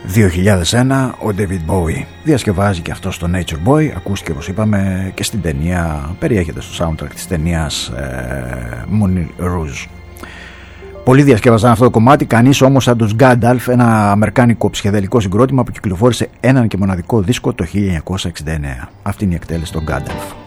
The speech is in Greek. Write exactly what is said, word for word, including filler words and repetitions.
δύο χιλιάδες ένα ο David Bowie διασκευάζει και αυτό στο Nature Boy. Ακούστηκε, όπως είπαμε, και στην ταινία, περιέχεται στο soundtrack της ταινίας ε, Moulin Rouge. Πολλοί διασκεύαζαν αυτό το κομμάτι, κανείς όμως σαν τους Gandalf, ένα αμερικάνικο ψυχεδελικό συγκρότημα που κυκλοφόρησε έναν και μοναδικό δίσκο το χίλια εννιακόσια εξήντα εννέα. Αυτή είναι η εκτέλεση των Gandalf.